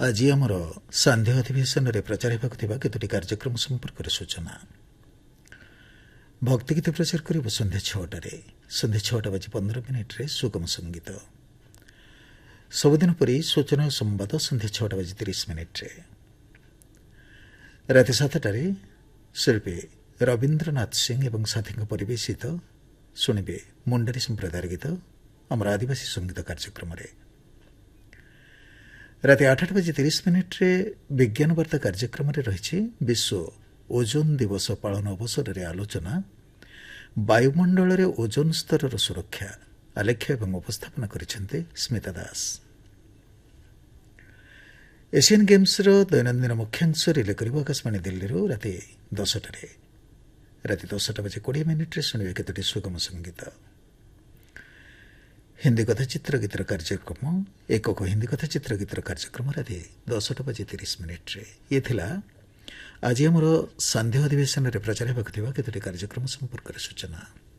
ଆଜି ଆମର ସାନ୍ଧ୍ୟ ଅଧିବେଶନରେ ପ୍ରଚାର ହେବାକୁ ଥିବା କେତୋଟି କାର୍ଯ୍ୟକ୍ରମ ସମ୍ପର୍କରେ ସୂଚନା। ଭକ୍ତିଗୀତ ପ୍ରଚାର କରିବ ସନ୍ଧ୍ୟା 6ଟାରେ। ସନ୍ଧ୍ୟା 6ଟା ବାଜି 15 ମିନିଟ୍ରେ ସୁଗମ ସଙ୍ଗୀତ। ସବୁଦିନ ପରି ସୂଚନା ଓ ସମ୍ବାଦ ସନ୍ଧ୍ୟା 6ଟା ବାଜି 30 ମିନିଟ୍ରେ। ରାତି 7ଟାରେ ଶିଳ୍ପୀ ରବୀନ୍ଦ୍ରନାଥ ସିଂ ଏବଂ ସାଥୀଙ୍କ ପରିବେଶିତ ଶୁଣିବେ ମୁଣ୍ଡାରୀ ସମ୍ପ୍ରଦାୟର ଗୀତ ଆମର ଆଦିବାସୀ ସଙ୍ଗୀତ କାର୍ଯ୍ୟକ୍ରମରେ। ରାତି 8ଟା ବାଜି 30 ମିନିଟ୍ରେ ବିଜ୍ଞାନ ବାର୍ତ୍ତା କାର୍ଯ୍ୟକ୍ରମରେ ରହିଛି ବିଶ୍ୱ ଓଜୋନ ଦିବସ ପାଳନ ଅବସରରେ ଆଲୋଚନା ବାୟୁମଣ୍ଡଳରେ ଓଜୋନ ସ୍ତରର ସୁରକ୍ଷା ଆଲେଖ୍ୟ ଏବଂ ଉପସ୍ଥାପନ କରିଛନ୍ତି ସ୍ମିତା ଦାସ। ଏସିଆନ୍ ଗେମ୍ସର ଦୈନନ୍ଦିନ ମୁଖ୍ୟାଂଶ ରିଲେ କରିବ ଆକାଶବାଣୀ ଦିଲ୍ଲୀରୁ ରାତି 10ଟାରେ। ରାତି 10ଟା ବାଜି 20 ମିନିଟ୍ରେ ଶୁଣିବେ କେତୋଟି ସୁଗମ ସଙ୍ଗୀତ। ହିନ୍ଦୀ କଥା ଚିତ୍ରଗୀତର କାର୍ଯ୍ୟକ୍ରମ ଏକକ ହିନ୍ଦୀ କଥା ଚିତ୍ରଗୀତର କାର୍ଯ୍ୟକ୍ରମ ରାତି 10ଟା ବାଜି 30 ମିନିଟ୍ରେ। ଇଏ ଥିଲା ଆଜି ଆମର ସାନ୍ଧ୍ୟ ଅଧିବେଶନରେ ପ୍ରଚାର ହେବାକୁ ଥିବା କେତୋଟି କାର୍ଯ୍ୟକ୍ରମ ସମ୍ପର୍କରେ ସୂଚନା।